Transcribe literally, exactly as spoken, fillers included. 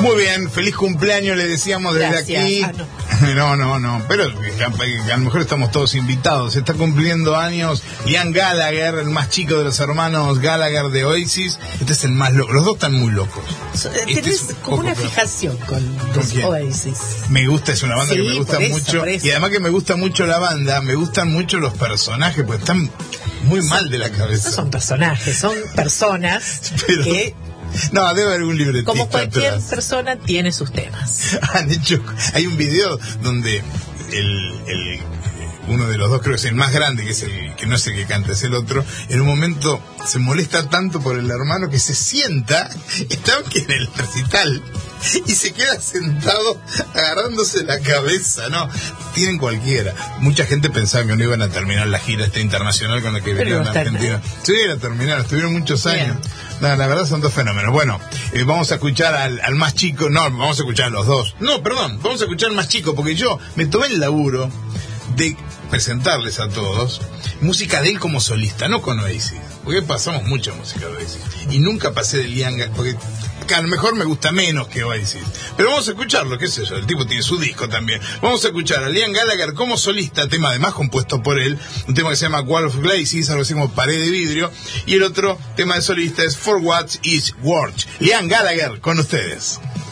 Muy bien, feliz cumpleaños le decíamos desde Gracias. aquí. Ah, no. No, no, no, pero a, a lo mejor estamos todos invitados. Está cumpliendo años Liam Gallagher, el más chico de los hermanos Gallagher de Oasis. Este es el más loco. Los dos están muy locos. Tenés Este es como una poco, fijación con, ¿Con los quién? Oasis. Me gusta, es una banda Sí, que me gusta por eso, mucho. por eso. Y además que me gusta mucho la banda, me gustan mucho los personajes, pues están muy mal de la cabeza. No son personajes, son personas Pero- que, No, debe haber un libretista como cualquier atrás. persona, tiene sus temas. Han hecho, hay un video donde el, el uno de los dos, creo que es el más grande, que es el que no es el que canta, es el otro, en un momento se molesta tanto por el hermano que se sienta, está en el recital, y se queda sentado agarrándose la cabeza, ¿no? Tienen cualquiera. Mucha gente pensaba que no iban a terminar la gira esta internacional con la que Pero venían a está- Argentina. Sí, la terminaron, estuvieron muchos Bien. años. No, la verdad son dos fenómenos. Bueno, eh, vamos a escuchar al, al más chico, no, vamos a escuchar a los dos. No, perdón, vamos a escuchar al más chico, porque yo me tomé el laburo de presentarles a todos música de él como solista, no con Oasis, porque pasamos mucha música de Oasis y nunca pasé de Liam Gallagher, porque a lo mejor me gusta menos que Oasis, pero vamos a escucharlo, qué sé yo, el tipo tiene su disco también. Vamos a escuchar a Liam Gallagher como solista, tema además compuesto por él, un tema que se llama Wall of Glacis, algo así como Pared de Vidrio, y el otro tema de solista es For What Is Worth. Liam Gallagher con ustedes.